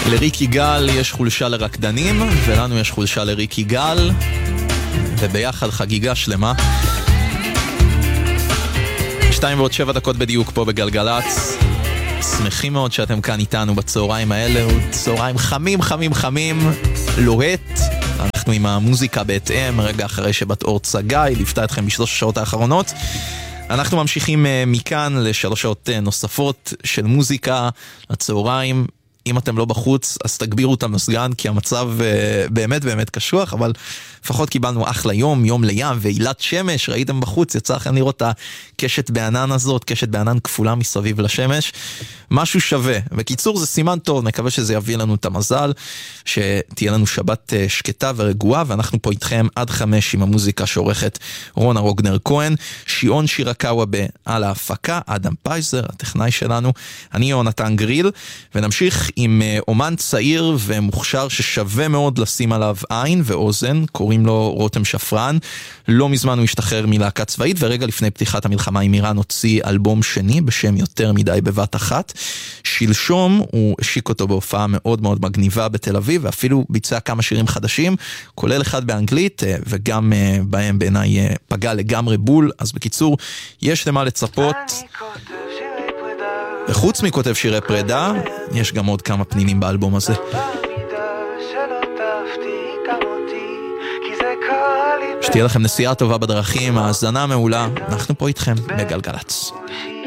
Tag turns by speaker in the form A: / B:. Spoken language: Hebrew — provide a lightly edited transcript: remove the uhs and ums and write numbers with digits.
A: לריקי גל יש חולשה לרקדנים, ולנו יש חולשה לריקי גל, וביחד חגיגה שלמה. 2:07 בדיוק פה בגלגלץ. שמחים מאוד שאתם כאן איתנו בצהריים האלה, צהריים חמים חמים חמים, לוהט. אנחנו עם המוזיקה בהתאם, רגע אחרי שבת אור צגאי ליפתה אתכם בשלוש השעות האחרונות. אנחנו ממשיכים מכאן לשלוש שעות נוספות של מוזיקה לצהריים. אם אתם לא בחוץ, אז תגבירו את המזגן, כי המצב באמת באמת קשוח, אבל לפחות קיבלנו אחלה יום, יום לים ואילת שמש, ראיתם בחוץ, יצא לכם לראות את הקשת בענן הזאת, קשת בענן כפולה מסביב לשמש, משהו שווה. בקיצור, זה סימן טוב, נקווה שזה יביא לנו את המזל, שתהיה לנו שבת שקטה ורגועה, ואנחנו פה איתכם עד 5 עם המוזיקה שעורכת רונה רוגנר כהן, שיעון שירקאווה על ההפקה, אדם פייזר, הטכנאי שלנו, אני יונתן גריל, ונמשיך עם אומן צעיר ומוכשר ששווה מאוד לשים עליו עין ואוזן, קוראים לו רותם שפרן. לא מזמן הוא השתחרר מלהקה צבאית, ורגע לפני פתיחת המלחמה עם איראן הוציא אלבום שני בשם יותר מדי בבת אחת. שלשום הוא השיק אותו בהופעה מאוד מאוד מגניבה בתל אביב, ואפילו ביצע כמה שירים חדשים, כולל אחד באנגלית, וגם בהם בעיניי פגע לגמרי בול. אז בקיצור, יש למה לצפות. וחוץ מכותב שירי פרידה, יש גם עוד כמה פנינים באלבום הזה. שתהיה לכם נסיעה טובה בדרכים, האזנה מעולה, אנחנו פה איתכם בגלגלץ.